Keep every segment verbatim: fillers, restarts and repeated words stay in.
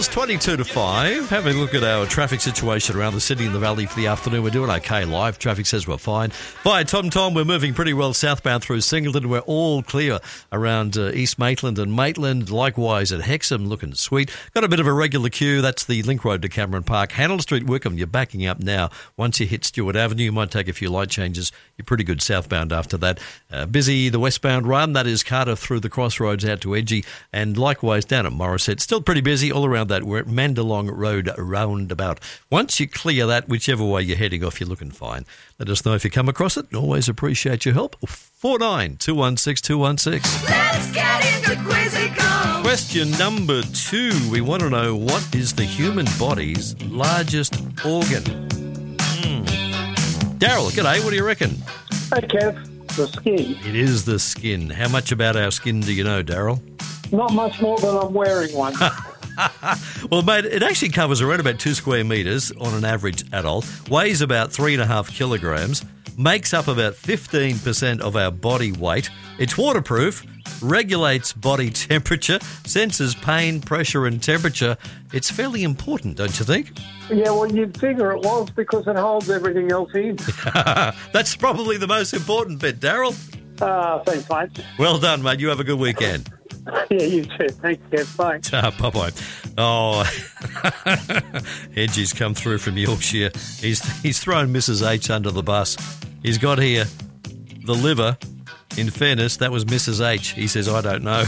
It's twenty-two to five. Having a look at our traffic situation around the city and the valley for the afternoon. We're doing okay live. Traffic says we're fine. Via TomTom, we're moving pretty well southbound through Singleton. We're all clear around uh, East Maitland and Maitland. Likewise at Hexham, looking sweet. Got a bit of a regular queue. That's the link road to Cameron Park. Handel Street, Wickham, you're backing up now. Once you hit Stewart Avenue, you might take a few light changes. You're pretty good southbound after that. Uh, busy the westbound run. That is Carter through the crossroads out to Edgy. And likewise down at Morisset. Still pretty busy all around that. We're at Mandalong Road roundabout. Once you clear that, whichever way you're heading off, you're looking fine. Let us know if you come across it. Always appreciate your help. four nine two one six two one six. Let's get into Quizzical. Question number two. We want to know, what is the human body's largest organ? Hmm. Daryl, g'day. What do you reckon? Hey, Kev, the skin. It is the skin. How much about our skin do you know, Daryl? Not much more than I'm wearing one. Well, mate, it actually covers around about two square metres on an average adult, weighs about three and a half kilograms, makes up about fifteen percent of our body weight. It's waterproof, regulates body temperature, senses pain, pressure and temperature. It's fairly important, don't you think? Yeah, well, you'd figure it was because it holds everything else in. That's probably the most important bit, Daryl. Ah, thanks, mate. Well done, mate. You have a good weekend. Yeah, you too. Thanks, Kev. Bye. Ah, bye-bye. Oh, Edgy's come through from Yorkshire. He's he's thrown Missus H under the bus. He's got here the liver. In fairness, that was Missus H. He says, I don't know.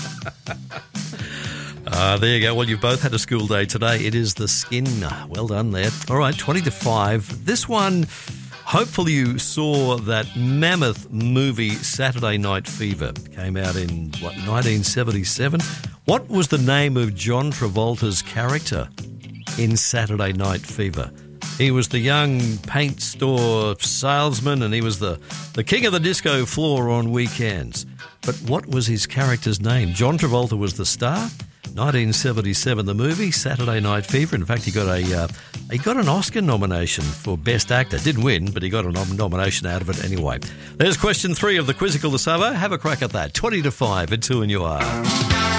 Ah, there you go. Well, you've both had a school day today. It is the skin. Well done there. All right, twenty to five. This one, hopefully you saw that mammoth movie Saturday Night Fever. Came out in, what, nineteen seventy-seven? What was the name of John Travolta's character in Saturday Night Fever? He was the young paint store salesman, and he was the, the king of the disco floor on weekends. But what was his character's name? John Travolta was the star. nineteen seventy-seven, the movie Saturday Night Fever. In fact, he got a uh, he got an Oscar nomination for Best Actor. Didn't win, but he got a nom- nomination out of it anyway. There's question three of the Quizzical this summer. Have a crack at that. twenty to five at two and you are.